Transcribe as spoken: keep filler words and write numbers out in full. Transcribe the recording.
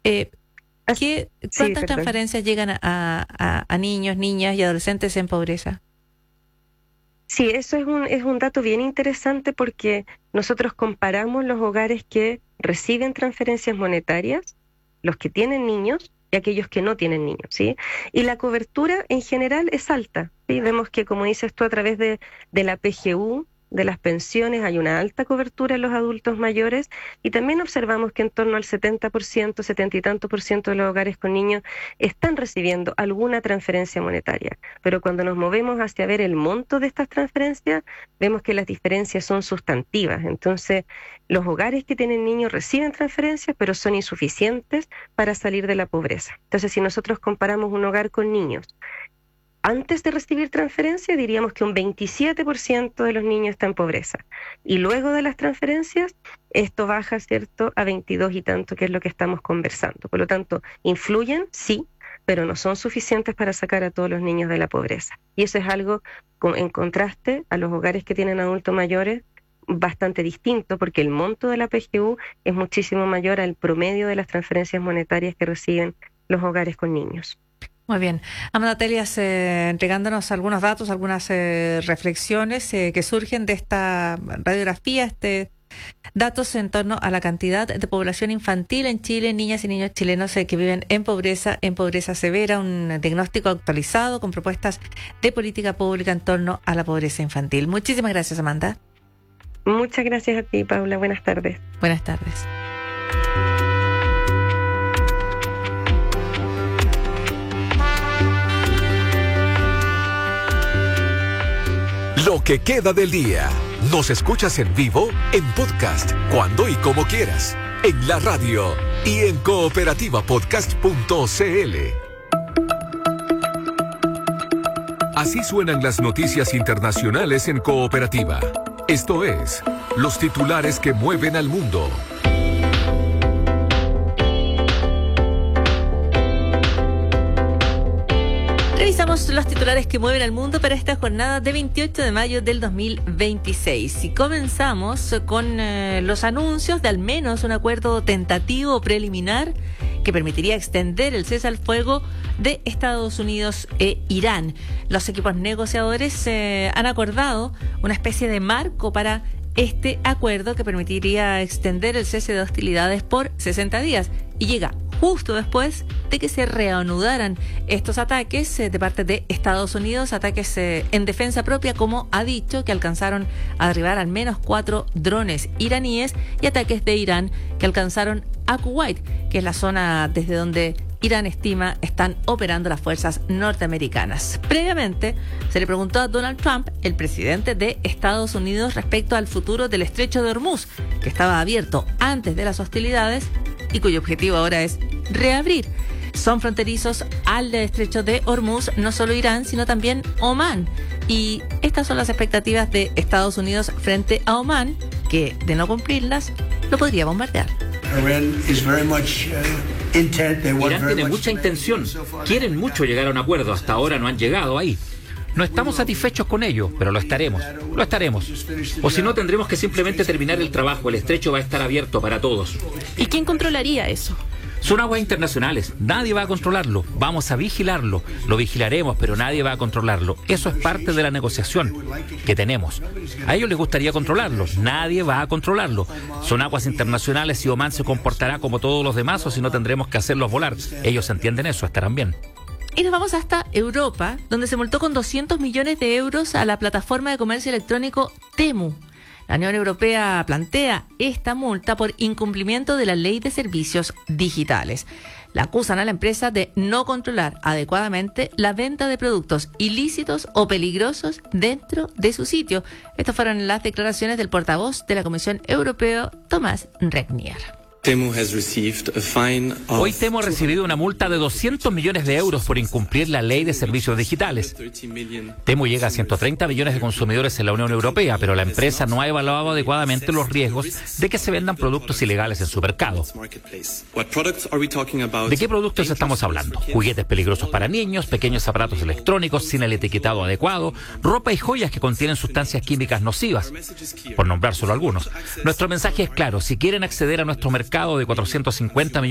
Eh, ¿qué, Sí, ¿Cuántas perdón. transferencias llegan a, a, a niños, niñas y adolescentes en pobreza? Sí, eso es un, es un dato bien interesante porque nosotros comparamos los hogares que reciben transferencias monetarias, los que tienen niños y aquellos que no tienen niños, ¿sí? Y la cobertura en general es alta, ¿sí? Vemos que, como dices tú, a través de, de la P G U, de las pensiones, hay una alta cobertura en los adultos mayores y también observamos que en torno al setenta por ciento, setenta y tanto por ciento de los hogares con niños están recibiendo alguna transferencia monetaria. Pero cuando nos movemos hacia ver el monto de estas transferencias, vemos que las diferencias son sustantivas. Entonces, los hogares que tienen niños reciben transferencias, pero son insuficientes para salir de la pobreza. Entonces, si nosotros comparamos un hogar con niños, antes de recibir transferencia, diríamos que un veintisiete por ciento de los niños está en pobreza. Y luego de las transferencias, esto baja, ¿cierto?, a veintidós y tanto, que es lo que estamos conversando. Por lo tanto, influyen, sí, pero no son suficientes para sacar a todos los niños de la pobreza. Y eso es algo, en contraste a los hogares que tienen adultos mayores, bastante distinto, porque el monto de la P G U es muchísimo mayor al promedio de las transferencias monetarias que reciben los hogares con niños. Muy bien. Amanda Telias, eh, entregándonos algunos datos, algunas eh, reflexiones eh, que surgen de esta radiografía, este datos en torno a la cantidad de población infantil en Chile, niñas y niños chilenos eh, que viven en pobreza, en pobreza severa, un diagnóstico actualizado con propuestas de política pública en torno a la pobreza infantil. Muchísimas gracias, Amanda. Muchas gracias a ti, Paula. Buenas tardes. Buenas tardes. Lo que queda del día. Nos escuchas en vivo, en podcast, cuando y como quieras, en la radio y en cooperativa podcast punto c l. Así suenan las noticias internacionales en Cooperativa. Esto es, los titulares que mueven al mundo. Revisamos los titulares que mueven al mundo para esta jornada de veintiocho de mayo del dos mil veintiséis. Y comenzamos con eh, los anuncios de al menos un acuerdo tentativo preliminar que permitiría extender el cese al fuego de Estados Unidos e Irán. Los equipos negociadores eh, han acordado una especie de marco para este acuerdo que permitiría extender el cese de hostilidades por sesenta días y llega justo después de que se reanudaran estos ataques eh, de parte de Estados Unidos, ataques eh, en defensa propia, como ha dicho, que alcanzaron a derribar al menos cuatro drones iraníes, y ataques de Irán que alcanzaron a Kuwait, que es la zona desde donde Irán estima están operando las fuerzas norteamericanas. Previamente, se le preguntó a Donald Trump, el presidente de Estados Unidos, respecto al futuro del estrecho de Hormuz, que estaba abierto antes de las hostilidades y cuyo objetivo ahora es reabrir. Son fronterizos al estrecho de Hormuz no solo Irán, sino también Omán. Y estas son las expectativas de Estados Unidos frente a Omán, que de no cumplirlas, lo podría bombardear. Irán tiene mucha intención, quieren mucho llegar a un acuerdo, hasta ahora no han llegado ahí. No estamos satisfechos con ello, pero lo estaremos, lo estaremos. O si no, tendremos que simplemente terminar el trabajo, el estrecho va a estar abierto para todos. ¿Y quién controlaría eso? Son aguas internacionales, nadie va a controlarlo, vamos a vigilarlo, lo vigilaremos, pero nadie va a controlarlo. Eso es parte de la negociación que tenemos. A ellos les gustaría controlarlo, nadie va a controlarlo. Son aguas internacionales y Omán se comportará como todos los demás, o si no tendremos que hacerlos volar. Ellos entienden eso, estarán bien. Y nos vamos hasta Europa, donde se multó con doscientos millones de euros a la plataforma de comercio electrónico Temu. La Unión Europea plantea esta multa por incumplimiento de la Ley de Servicios Digitales. La acusan a la empresa de no controlar adecuadamente la venta de productos ilícitos o peligrosos dentro de su sitio. Estas fueron las declaraciones del portavoz de la Comisión Europea, Tomás Regnier. Hoy Temu ha recibido una multa de doscientos millones de euros por incumplir la ley de servicios digitales. Temu llega a ciento treinta millones de consumidores en la Unión Europea, pero la empresa no ha evaluado adecuadamente los riesgos de que se vendan productos ilegales en su mercado. ¿De qué productos estamos hablando? Juguetes peligrosos para niños, pequeños aparatos electrónicos sin el etiquetado adecuado, ropa y joyas que contienen sustancias químicas nocivas, por nombrar solo algunos. Nuestro mensaje es claro: si quieren acceder a nuestro mercado de cuatrocientos cincuenta millones